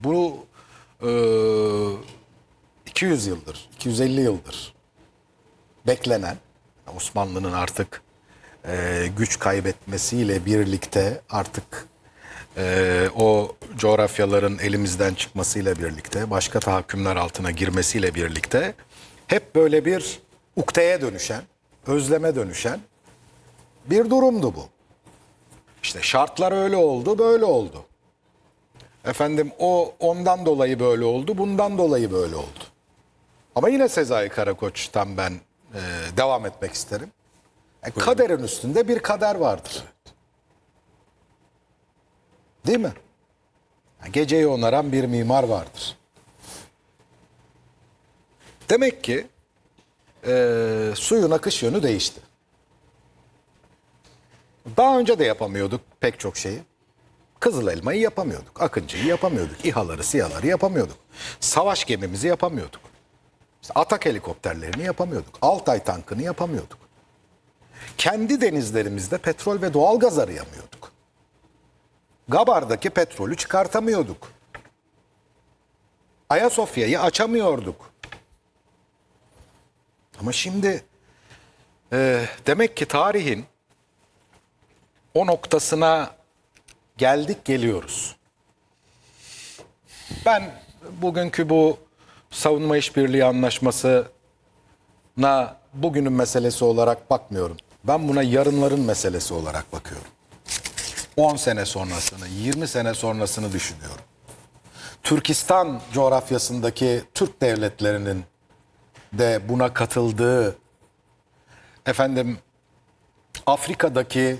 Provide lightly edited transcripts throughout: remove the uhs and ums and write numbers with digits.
Bu e, 200 yıldır, 250 yıldır beklenen Osmanlı'nın artık güç kaybetmesiyle birlikte artık o coğrafyaların elimizden çıkmasıyla birlikte başka tahakkümler altına girmesiyle birlikte hep böyle bir ukteye dönüşen, özleme dönüşen bir durumdu bu. İşte şartlar öyle oldu, böyle oldu. Efendim o ondan dolayı böyle oldu, bundan dolayı böyle oldu. Ama yine Sezai Karakoç'tan ben devam etmek isterim. Kaderin üstünde bir kader vardır. Değil mi? Geceyi onaran bir mimar vardır. Demek ki suyun akış yönü değişti. Daha önce de yapamıyorduk pek çok şeyi. Kızıl Elma'yı yapamıyorduk. Akıncı'yı yapamıyorduk. İHA'ları, SİHA'ları yapamıyorduk. Savaş gemimizi yapamıyorduk. İşte Atak helikopterlerini yapamıyorduk. Altay tankını yapamıyorduk. Kendi denizlerimizde petrol ve doğalgaz arayamıyorduk. Gabar'daki petrolü çıkartamıyorduk. Ayasofya'yı açamıyorduk. Ama şimdi demek ki tarihin o noktasına geldik geliyoruz. Ben bugünkü bu savunma işbirliği anlaşmasına bugünün meselesi olarak bakmıyorum. Ben buna yarınların meselesi olarak bakıyorum. 10 sene sonrasını, 20 sene sonrasını düşünüyorum. Türkistan coğrafyasındaki Türk devletlerinin de buna katıldığı, Afrika'daki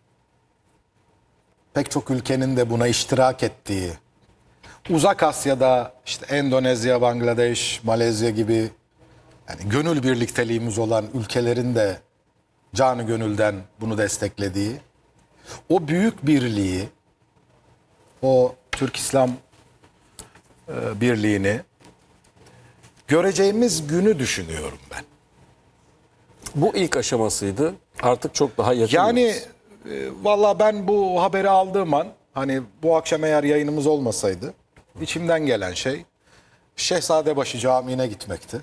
pek çok ülkenin de buna iştirak ettiği, Uzak Asya'da işte Endonezya, Bangladeş, Malezya gibi yani gönül birlikteliğimiz olan ülkelerin de canı gönülden bunu desteklediği, o büyük birliği, o Türk-İslam birliğini göreceğimiz günü düşünüyorum ben. Bu ilk aşamasıydı. Artık çok daha yakın. Yani valla ben bu haberi aldığım an hani bu akşam eğer yayınımız olmasaydı içimden gelen şey Şehzadebaşı Camii'ne gitmekti.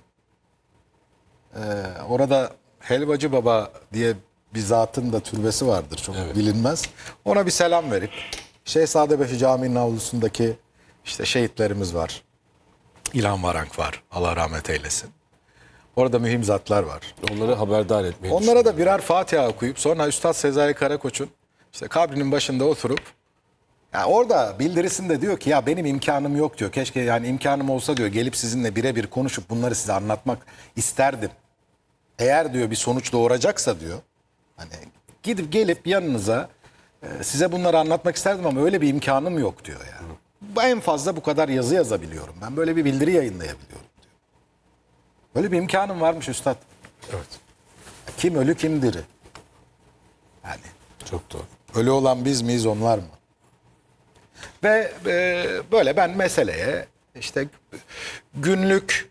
Orada Helvacı Baba diye bir zatın da türbesi vardır, çok bilinmez. Ona bir selam verip Şehzadebaşı Camii'nin avlusundaki işte şehitlerimiz var. İlhan Varank var, Allah rahmet eylesin. Orada mühim zatlar var. Onları haberdar etmeyi Onlara da birer Fatiha okuyup sonra Üstad Sezai Karakoç'un işte kabrinin başında oturup yani orada bildirisinde diyor ki ya benim imkanım yok diyor. Keşke yani imkanım olsa diyor gelip sizinle birebir konuşup bunları size anlatmak isterdim. Eğer diyor bir sonuç doğuracaksa diyor hani gelip yanınıza size bunları anlatmak isterdim ama öyle bir imkanım yok diyor yani. En fazla bu kadar yazı yazabiliyorum. Ben böyle bir bildiri yayınlayabiliyorum diyor. Böyle bir imkanım varmış üstad. Evet. Kim ölü kim diri. Yani Çok doğru. ölü olan biz miyiz onlar mı? Ve böyle ben meseleye işte günlük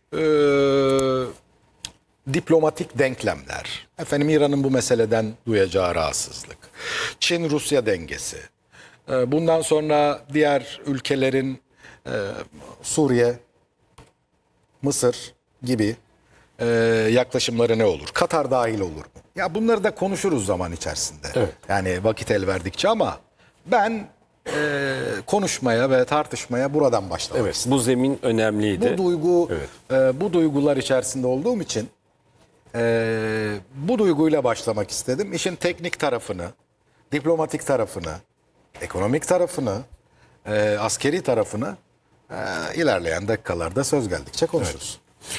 diplomatik denklemler, İran'ın bu meseleden duyacağı rahatsızlık, Çin-Rusya dengesi, bundan sonra diğer ülkelerin Suriye, Mısır gibi yaklaşımları ne olur? Katar dahil olur mu? Ya bunları da konuşuruz zaman içerisinde. Evet. Yani vakit el verdikçe ama ben konuşmaya ve tartışmaya buradan başlamak Evet. istedim. Bu zemin önemliydi. Bu duygular içerisinde olduğum için bu duyguyla başlamak istedim. İşin teknik tarafını, diplomatik tarafını, ekonomik tarafını, askeri tarafını ilerleyen dakikalarda söz geldikçe konuşuruz.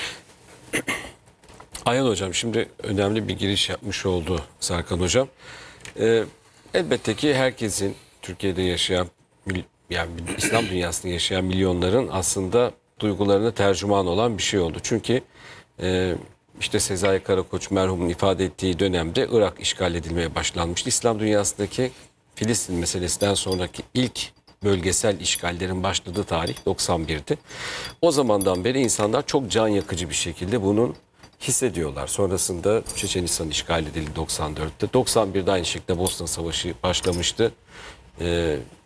Ayhan Hocam şimdi önemli bir giriş yapmış oldu Serkan Hocam. Elbette ki herkesin Türkiye'de yaşayan yani İslam dünyasında yaşayan milyonların aslında duygularına tercüman olan bir şey oldu. Çünkü işte Sezai Karakoç merhumun ifade ettiği dönemde Irak işgal edilmeye başlanmıştı. İslam dünyasındaki Filistin meselesinden sonraki ilk bölgesel işgallerin başladığı tarih 91'di. O zamandan beri insanlar çok can yakıcı bir şekilde bunun hissediyorlar. Sonrasında Çeçenistan işgal edildi 94'te. 91'de aynı şekilde Bosna Savaşı başlamıştı.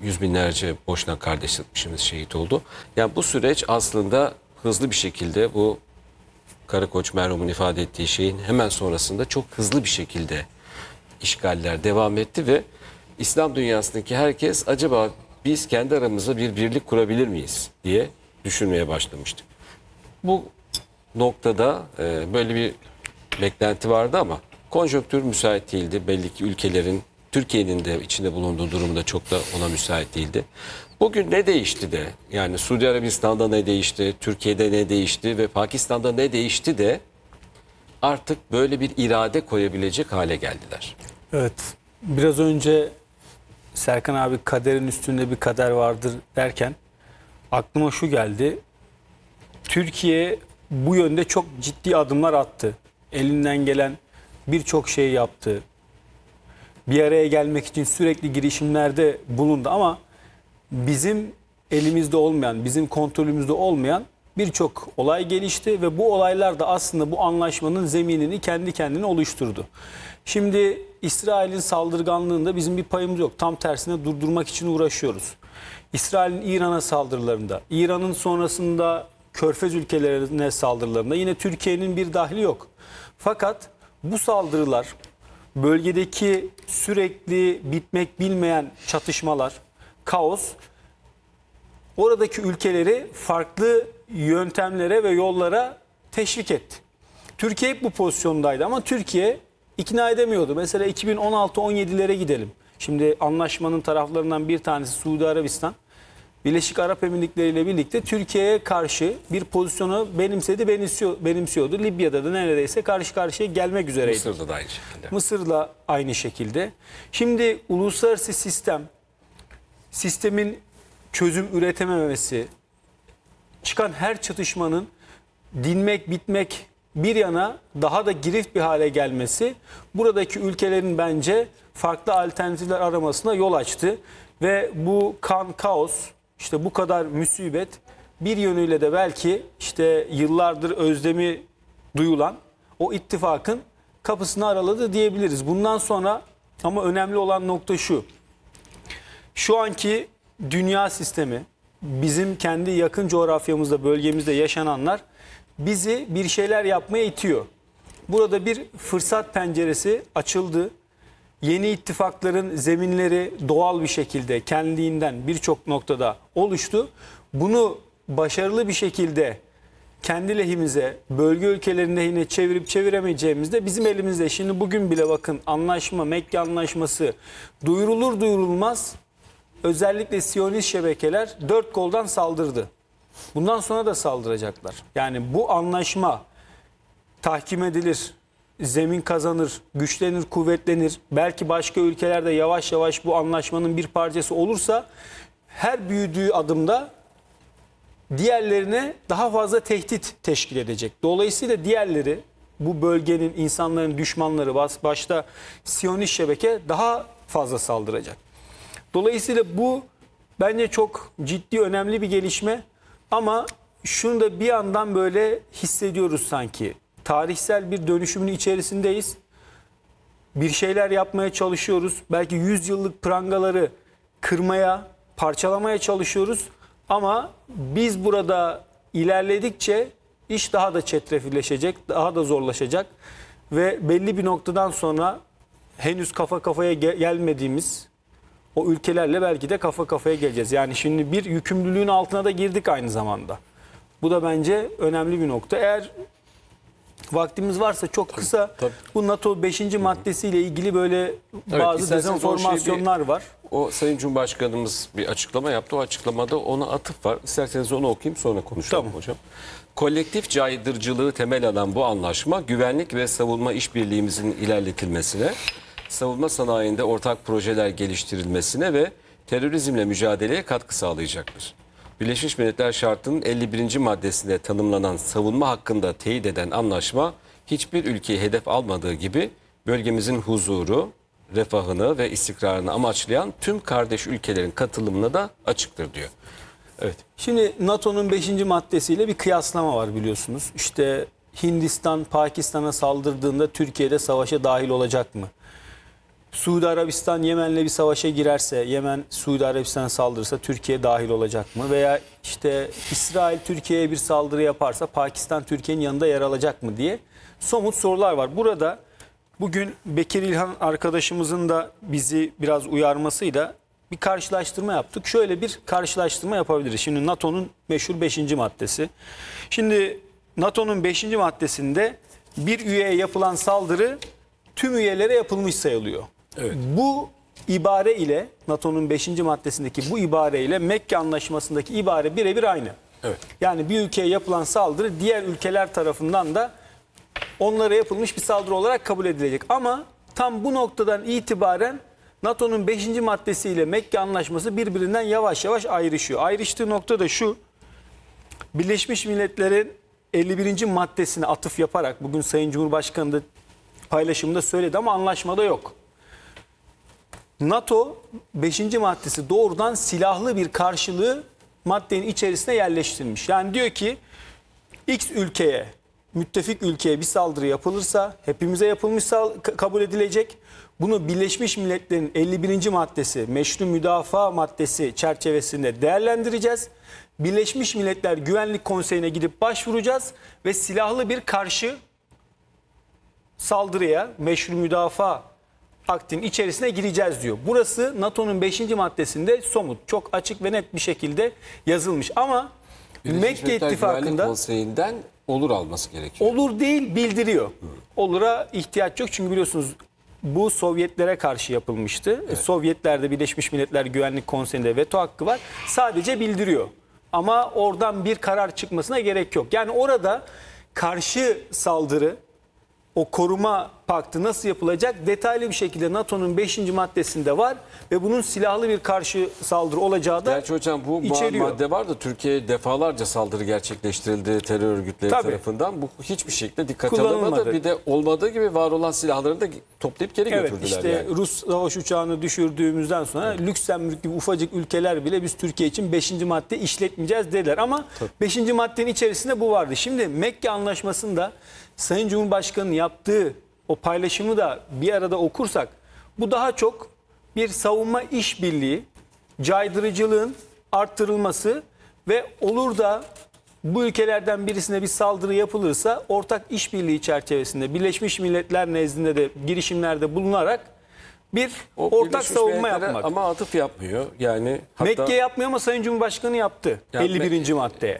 yüz binlerce Boşnak kardeşimiz şehit oldu. Yani bu süreç aslında hızlı bir şekilde bu Karakoç merhumun ifade ettiği şeyin hemen sonrasında çok hızlı bir şekilde işgaller devam etti ve İslam dünyasındaki herkes acaba biz kendi aramızda bir birlik kurabilir miyiz diye düşünmeye başlamıştı. Bu noktada böyle bir beklenti vardı ama konjonktür müsait değildi. Belli ki ülkelerin, Türkiye'nin de içinde bulunduğu durumda çok da ona müsait değildi. Bugün ne değişti de, yani Suudi Arabistan'da ne değişti, Türkiye'de ne değişti ve Pakistan'da ne değişti de artık böyle bir irade koyabilecek hale geldiler. Evet. Biraz önce Serkan abi kaderin üstünde bir kader vardır derken aklıma şu geldi. Türkiye bu yönde çok ciddi adımlar attı. Elinden gelen birçok şey yaptı. Bir araya gelmek için sürekli girişimlerde bulundu ama bizim elimizde olmayan, bizim kontrolümüzde olmayan birçok olay gelişti ve bu olaylar da aslında bu anlaşmanın zeminini kendi kendine oluşturdu. Şimdi İsrail'in saldırganlığında bizim bir payımız yok. Tam tersine durdurmak için uğraşıyoruz. İsrail'in İran'a saldırılarında, İran'ın sonrasında Körfez ülkelerine saldırılarında yine Türkiye'nin bir dahli yok. Fakat bu saldırılar, bölgedeki sürekli bitmek bilmeyen çatışmalar, kaos, oradaki ülkeleri farklı yöntemlere ve yollara teşvik etti. Türkiye hep bu pozisyondaydı ama Türkiye ikna edemiyordu. Mesela 2016-17'lere gidelim. Şimdi anlaşmanın taraflarından bir tanesi Suudi Arabistan, Birleşik Arap Emirlikleri ile birlikte Türkiye'ye karşı bir pozisyonu benimsiyordu. Libya'da da neredeyse karşı karşıya gelmek üzereydi. Mısır'da da aynı şekilde. Mısır'la aynı şekilde. Şimdi uluslararası sistemin çözüm üretememesi, çıkan her çatışmanın dinmek, bitmek bir yana daha da girift bir hale gelmesi buradaki ülkelerin bence farklı alternatifler aramasına yol açtı. Ve bu kaos, işte bu kadar musibet bir yönüyle de belki işte yıllardır özlemi duyulan o ittifakın kapısını araladı diyebiliriz. Bundan sonra ama önemli olan nokta şu. Şu anki dünya sistemi, bizim kendi yakın coğrafyamızda, bölgemizde yaşananlar bizi bir şeyler yapmaya itiyor. Burada bir fırsat penceresi açıldı. Yeni ittifakların zeminleri doğal bir şekilde kendiliğinden birçok noktada oluştu. Bunu başarılı bir şekilde kendi lehimize, bölge ülkelerinde yine çevirip çeviremeyeceğimiz de bizim elimizde. Şimdi bugün bile bakın anlaşma, Mekke Anlaşması duyurulur duyurulmaz özellikle Siyonist şebekeler dört koldan saldırdı. Bundan sonra da saldıracaklar. Yani bu anlaşma tahkim edilir, zemin kazanır, güçlenir, kuvvetlenir. Belki başka ülkelerde yavaş yavaş bu anlaşmanın bir parçası olursa her büyüdüğü adımda diğerlerine daha fazla tehdit teşkil edecek. Dolayısıyla diğerleri, bu bölgenin insanların düşmanları başta Siyonist şebeke daha fazla saldıracak. Dolayısıyla bu bence çok ciddi, önemli bir gelişme ama şunu da bir yandan böyle hissediyoruz sanki. Tarihsel bir dönüşümün içerisindeyiz. Bir şeyler yapmaya çalışıyoruz. Belki 100 yıllık prangaları kırmaya, parçalamaya çalışıyoruz. Ama biz burada ilerledikçe iş daha da çetrefilleşecek, daha da zorlaşacak. Ve belli bir noktadan sonra henüz kafa kafaya gelmediğimiz o ülkelerle belki de kafa kafaya geleceğiz. Yani şimdi bir yükümlülüğün altına da girdik aynı zamanda. Bu da bence önemli bir nokta. Eğer vaktimiz varsa çok kısa bu NATO 5. maddesiyle ilgili böyle bazı isterseniz dezenformasyonlar var. O Sayın Cumhurbaşkanımız bir açıklama yaptı. O açıklamada ona atıf var. İsterseniz onu okuyayım sonra konuşalım Tamam. hocam. Kolektif caydırıcılığı temel alan bu anlaşma güvenlik ve savunma işbirliğimizin ilerletilmesine, savunma sanayinde ortak projeler geliştirilmesine ve terörizmle mücadeleye katkı sağlayacaktır. Birleşmiş Milletler Şartı'nın 51. maddesinde tanımlanan savunma hakkında teyit eden anlaşma hiçbir ülkeyi hedef almadığı gibi bölgemizin huzuru, refahını ve istikrarını amaçlayan tüm kardeş ülkelerin katılımına da açıktır diyor. Evet. Şimdi NATO'nun 5. maddesiyle bir kıyaslama var biliyorsunuz. İşte Hindistan Pakistan'a saldırdığında Türkiye'de savaşa dahil olacak mı? Suudi Arabistan Yemen'le bir savaşa girerse, Yemen Suudi Arabistan'a saldırırsa Türkiye dahil olacak mı? Veya işte İsrail Türkiye'ye bir saldırı yaparsa Pakistan Türkiye'nin yanında yer alacak mı diye somut sorular var. Burada bugün Bekir İlhan arkadaşımızın da bizi biraz uyarmasıyla bir karşılaştırma yaptık. Şöyle bir karşılaştırma yapabiliriz. Şimdi NATO'nun meşhur 5. maddesi. Şimdi NATO'nun 5. maddesinde bir üyeye yapılan saldırı tüm üyelere yapılmış sayılıyor. Evet. Bu ibare ile NATO'nun 5. maddesindeki bu ibare ile Mekke Anlaşması'ndaki ibare birebir aynı. Evet. Yani bir ülkeye yapılan saldırı diğer ülkeler tarafından da onlara yapılmış bir saldırı olarak kabul edilecek. Ama tam bu noktadan itibaren NATO'nun 5. maddesiyle Mekke Anlaşması birbirinden yavaş yavaş ayrışıyor. Ayrıştığı nokta da şu: Birleşmiş Milletler'in 51. maddesine atıf yaparak, bugün Sayın Cumhurbaşkanı da paylaşımda söyledi ama anlaşmada yok. NATO 5. maddesi doğrudan silahlı bir karşılığı maddenin içerisine yerleştirmiş. Yani diyor ki X ülkeye, müttefik ülkeye bir saldırı yapılırsa hepimize yapılmış kabul edilecek. Bunu Birleşmiş Milletler'in 51. maddesi, meşru müdafaa maddesi çerçevesinde değerlendireceğiz. Birleşmiş Milletler Güvenlik Konseyi'ne gidip başvuracağız ve silahlı bir karşı saldırıya, meşru müdafaa aktin içerisine gireceğiz diyor. Burası NATO'nun 5. maddesinde somut, çok açık ve net bir şekilde yazılmış. Ama Birleşmiş Mekke Milletler Güvenlik İttifakı'nda Konseyi'nden olur alması gerekiyor. olur değil, bildiriyor. Olur'a ihtiyaç yok çünkü biliyorsunuz bu Sovyetlere karşı yapılmıştı. Evet. Sovyetlerde Birleşmiş Milletler Güvenlik Konseyi'nde veto hakkı var. Sadece bildiriyor. Ama oradan bir karar çıkmasına gerek yok. Yani orada karşı saldırı, o koruma paktı nasıl yapılacak detaylı bir şekilde NATO'nun 5. maddesinde var ve bunun silahlı bir karşı saldırı olacağı da Gerçi hocam bu içeriyor. madde var da Türkiye'ye defalarca saldırı gerçekleştirildi terör örgütleri Tabii. tarafından. Bu hiçbir şekilde dikkate Kullanılmadı. alınmadı. Bir de olmadığı gibi var olan silahları da toplayıp geri Evet, götürdüler. işte yani. Rus savaş uçağını düşürdüğümüzden sonra Lüksemburg gibi ufacık ülkeler bile biz Türkiye için 5. madde işletmeyeceğiz dediler. Ama 5. maddenin içerisinde bu vardı. Şimdi Mekke Anlaşması'nda Sayın Cumhurbaşkanı'nın yaptığı o paylaşımı da bir arada okursak bu daha çok bir savunma işbirliği, caydırıcılığın arttırılması ve olur da bu ülkelerden birisine bir saldırı yapılırsa ortak işbirliği çerçevesinde Birleşmiş Milletler nezdinde de girişimlerde bulunarak bir O ortak Birleşmiş savunma Milletler'e yapmak. ama atıf yapmıyor. Yani hatta Mekke yapmıyor ama Sayın Cumhurbaşkanı yaptı Ya 51. maddeye.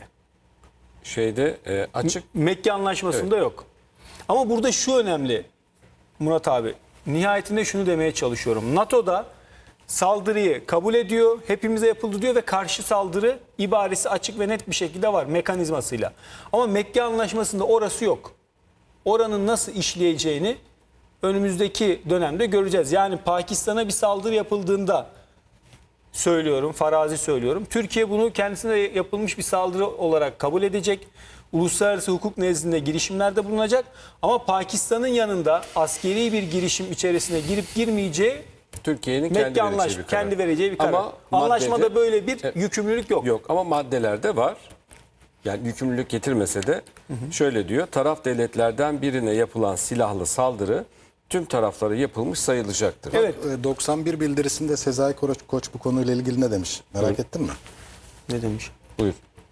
şeyde açık Mekke Anlaşması'nda yok. Ama burada şu önemli Murat abi. Nihayetinde şunu demeye çalışıyorum. NATO'da saldırıyı kabul ediyor, hepimize yapıldı diyor ve karşı saldırı ibaresi açık ve net bir şekilde var mekanizmasıyla. Ama Mekke Anlaşması'nda orası yok. Oranın nasıl işleyeceğini önümüzdeki dönemde göreceğiz. Yani Pakistan'a bir saldırı yapıldığında söylüyorum, farazi söylüyorum. Türkiye bunu kendisine yapılmış bir saldırı olarak kabul edecek. Uluslararası hukuk nezdinde girişimlerde bulunacak. Ama Pakistan'ın yanında askeri bir girişim içerisine girip girmeyeceği Türkiye'nin kendi vereceği bir karar. Ama Anlaşmada maddede- böyle bir yükümlülük yok. Yok ama maddelerde var. Yani yükümlülük getirmese de şöyle diyor. Taraf devletlerden birine yapılan silahlı saldırı tüm taraflara yapılmış sayılacaktır. Evet. 91 bildirisinde Sezai Koç bu konuyla ilgili ne demiş? Merak ettin mi? Ne demiş? Buyur.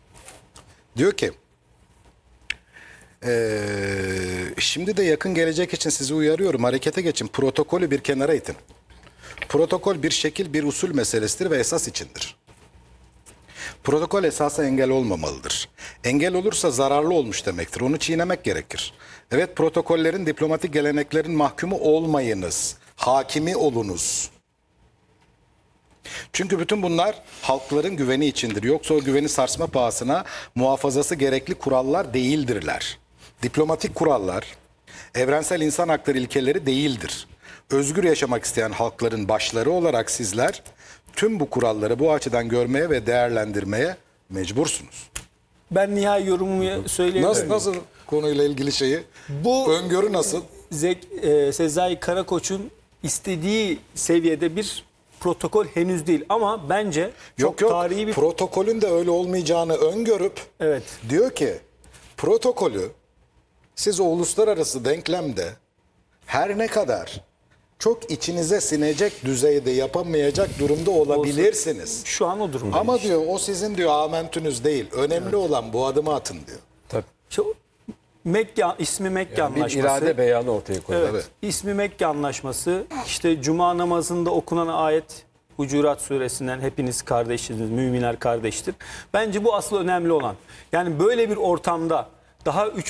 Diyor ki şimdi de yakın gelecek için sizi uyarıyorum. Harekete geçin. Protokolü bir kenara itin. Protokol bir şekil, bir usul meselesidir ve esas içindir. Protokol esasa engel olmamalıdır. Engel olursa zararlı olmuş demektir. Onu çiğnemek gerekir. Evet, protokollerin, diplomatik geleneklerin mahkumu olmayınız. Hakimi olunuz. Çünkü bütün bunlar halkların güveni içindir. Yoksa o güveni sarsma pahasına muhafazası gerekli kurallar değildirler. Diplomatik kurallar, evrensel insan hakları ilkeleri değildir. Özgür yaşamak isteyen halkların başları olarak sizler tüm bu kuralları bu açıdan görmeye ve değerlendirmeye mecbursunuz. Ben nihai yorumumu söyleyebilirim. Nasıl konuyla ilgili şeyi? Bu Öngörü nasıl? Sezai Karakoç'un istediği seviyede bir protokol henüz değil ama bence çok tarihi bir Protokolün de öyle olmayacağını öngörüp evet. diyor ki protokolü siz o uluslararası denklemde her ne kadar çok içinize sinecek düzeyde yapamayacak durumda olabilirsiniz. Şu an o durumda. Ama diyor o sizin diyor amentünüz değil. Önemli olan bu adımı atın diyor. Tabii. İsmi Mekke Bir Anlaşması. irade beyanı ortaya koyuyor. Evet. İsmi Mekke Anlaşması. İşte Cuma namazında okunan ayet Hucurat suresinden hepiniz kardeşsiniz, müminler kardeştir. Bence bu asıl önemli olan. Yani böyle bir ortamda daha